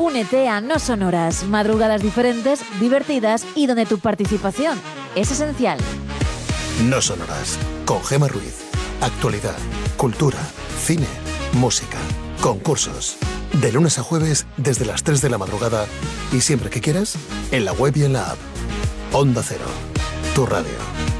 Únete a No Sonoras, madrugadas diferentes, divertidas y donde tu participación es esencial. No Sonoras, con Gemma Ruiz. Actualidad, cultura, cine, música, concursos. De lunes a jueves desde las 3 de la madrugada y siempre que quieras, en la web y en la app. Onda Cero, tu radio.